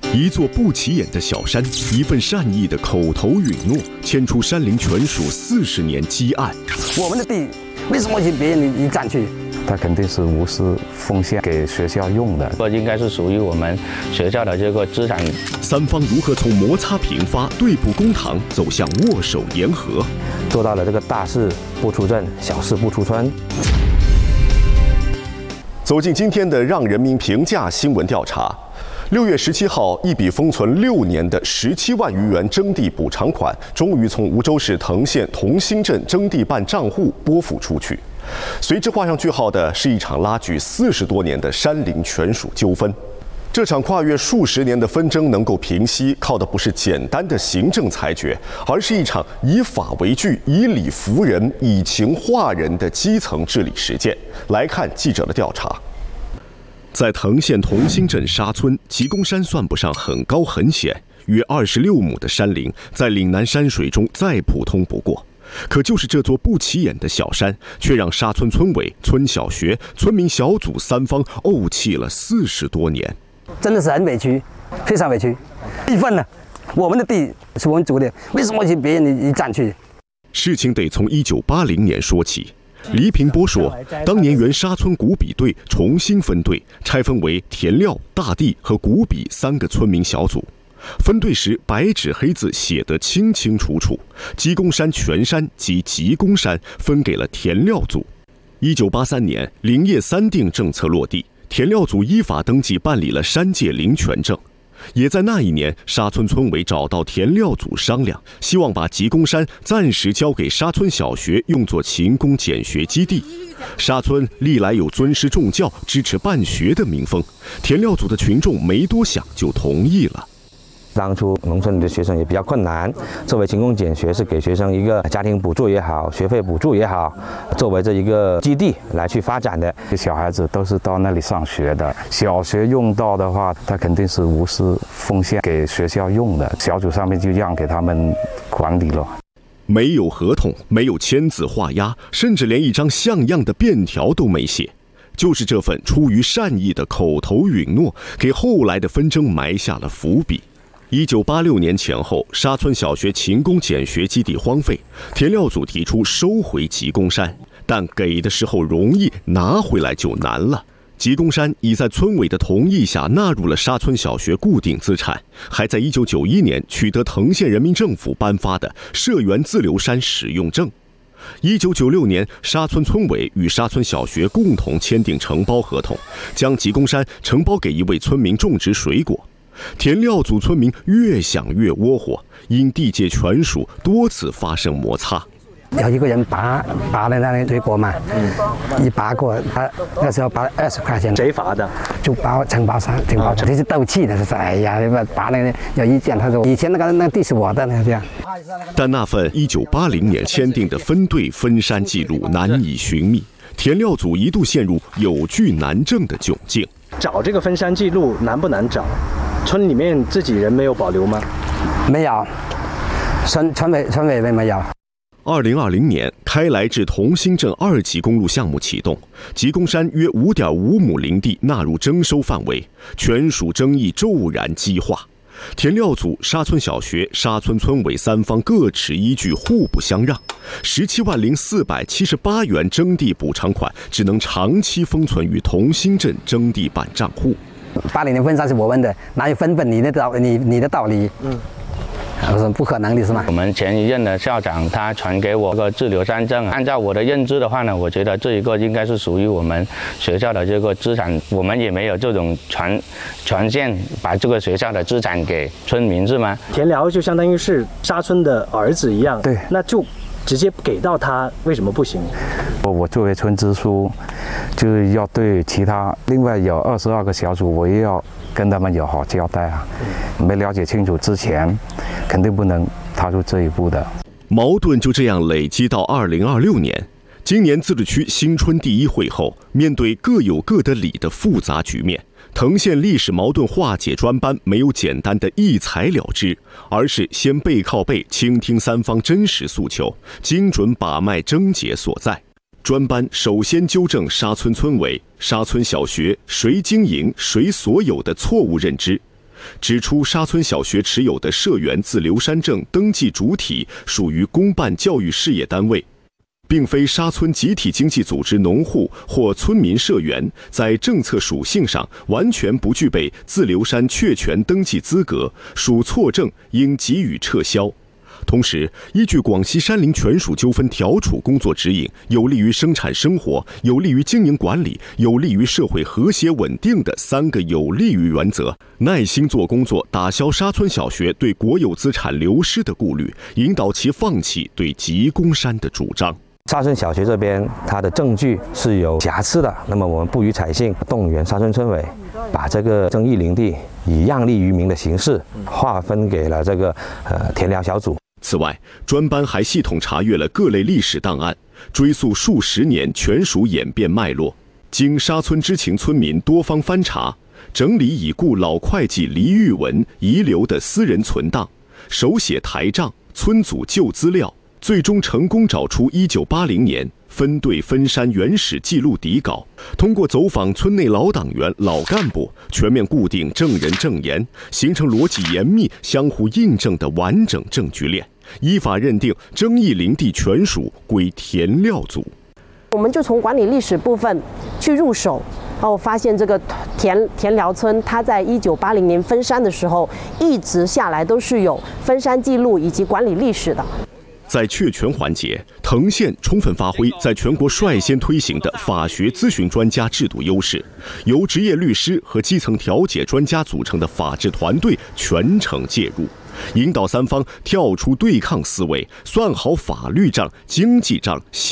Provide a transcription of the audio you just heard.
一座不起眼的小山，一份善意的口头允诺，牵出山林权属40年积案。 我们的地为什么去别人你占去？ 它肯定是无私奉献给学校用的， 这应该是属于我们学校的这个资产。 三方如何从摩擦频发、对簿公堂走向握手言和， 做到了这个大事不出阵，小事不出村。 走进今天的让人民评价新闻调查。6月17号，一笔封存6年的17万余元征地补偿款，终于从梧州市藤县同心镇征地办账户拨付出去。随之画上句号的是一场拉锯40多年的山林权属纠纷。这场跨越数十年的纷争能够平息，靠的不是简单的行政裁决，而是一场以法为据、以理服人、以情化人的基层治理实践。来看记者的调查。在藤县同心镇沙村，吉公山算不上很高很险，约26亩的山林，在岭南山水中再普通不过。可就是这座不起眼的小山，却让沙村村委、村小学、村民小组三方怄气了40多年。 真的是很委屈，非常委屈，气愤了。我们的地是我们族的，为什么去别人你占去？ 事情得从1980年说起。黎平波说，当年原沙村古笔队重新分队，拆分为田廖、大地和古笔3个村民小组。分队时白纸黑字写得清清楚楚，吉公山全山及吉公山分给了田廖组。1983年，林业3定政策落地，田廖组依法登记办理了山界林权证。也在那一年，沙村村委找到田廖组商量，希望把吉公山暂时交给沙村小学用作勤工俭学基地。沙村历来有尊师重教、支持办学的民风，田廖组的群众没多想就同意了。 当初农村里的学生也比较困难，作为勤工俭学是给学生一个家庭补助也好，学费补助也好，作为这一个基地来去发展的。小孩子都是到那里上学的，小学用到的话，他肯定是无私奉献给学校用的，小组上面就让给他们管理了。 没有合同，没有签字画押，甚至连一张像样的便条都没写。就是这份出于善意的口头允诺，给后来的纷争埋下了伏笔。1986年前后，沙村小学勤工俭学基地荒废，田廖组提出收回吉公山，但给的时候容易，拿回来就难了。吉公山已在村委的同意下纳入了沙村小学固定资产，还在1991年取得藤县人民政府颁发的社园自留山使用证。1996年，沙村村委与沙村小学共同签订承包合同，将吉公山承包给一位村民种植水果。田廖组村民越想越窝火，因地界权属多次发生摩擦。 有一个人拔了那个水果嘛，一拔过，他那时候拔20块钱。 谁罚的？ 就承包商，这是斗气的，是哎呀，拔那个有意见，他说以前那地是我的，那这样。 但那份1980年签订的分队分山记录难以寻觅，田廖组一度陷入有据难证的窘境。 找这个分山记录难不难找？村里面自己人没有保留吗？ 没有，村委没有。 2020年，开来至同心镇2级公路项目启动，吉公山约5.5亩林地纳入征收范围，权属争议骤然激化。田廖组、沙村小学、沙村村委三方各持依据，互不相让。17万478元征地补偿款只能长期封存于同心镇征地办账户。 80年分山是我们的，哪有分你的道理？我说不可能的是吗？ 我们前一任的校长他传给我个自留山证，按照我的认知的话呢，我觉得这一个应该是属于我们学校的这个资产，我们也没有这种权限把这个学校的资产给村民是吗？ 田廖就相当于是沙村的儿子一样， 对， 那就直接给到他，为什么不行？ 我作为村支书，就是要对其他另外有22个小组，我也要跟他们有好交代啊。没了解清楚之前，肯定不能踏入这一步的。 矛盾就这样累积到2026年。今年自治区新春第一会后，面对各有各的理的复杂局面，藤县历史矛盾化解专班没有简单的一裁了之，而是先背靠背倾听三方真实诉求，精准把脉症结所在。专班首先纠正沙村村委、沙村小学谁经营谁所有的错误认知。 指出沙村小学持有的社员自留山证登记主体属于公办教育事业单位，并非沙村集体经济组织农户或村民社员，在政策属性上完全不具备自留山确权登记资格，属错证，应给予撤销。同时，依据广西山林权属纠纷调处工作指引，有利于生产生活、有利于经营管理、有利于社会和谐稳定的3个有利于原则，耐心做工作，打消沙村小学对国有资产流失的顾虑，引导其放弃对集公山的主张。 沙村小学这边，它的证据是有瑕疵的，那么我们不予采信，动员沙村村委把这个争议林地以让利于民的形式划分给了这个田寮小组。 此外，专班还系统查阅了各类历史档案，追溯数十年权属演变脉络。经沙村知情村民多方翻查，整理已故老会计黎玉文遗留的私人存档，手写台账、村组旧资料，最终成功找出1980年分队分山原始记录底稿，通过走访村内老党员、老干部，全面固定证人证言，形成逻辑严密、相互印证的完整证据链，依法认定争议林地权属归田寮组。 我们就从管理历史部分去入手，发现这个田寮村，它在1980年分山的时候，一直下来都是有分山记录以及管理历史的。 在确权环节，藤县充分发挥在全国率先推行的法学咨询专家制度优势，由职业律师和基层调解专家组成的法治团队全程介入，引导3方跳出对抗思维，算好法律账、经济账。